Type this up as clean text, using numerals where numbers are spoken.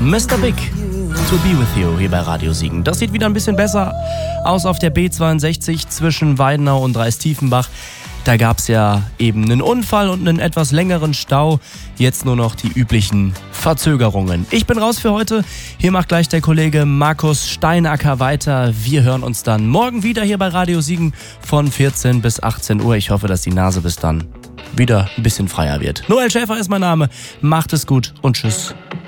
Mr. Big, To Be With You hier bei Radio Siegen. Das sieht wieder ein bisschen besser aus auf der B62 zwischen Weidenau und Dreistiefenbach. Da gab es ja eben einen Unfall und einen etwas längeren Stau. Jetzt nur noch die üblichen Verzögerungen. Ich bin raus für heute. Hier macht gleich der Kollege Markus Steinacker weiter. Wir hören uns dann morgen wieder hier bei Radio Siegen von 14 bis 18 Uhr. Ich hoffe, dass die Nase bis dann wieder ein bisschen freier wird. Noel Schäfer ist mein Name. Macht es gut und tschüss.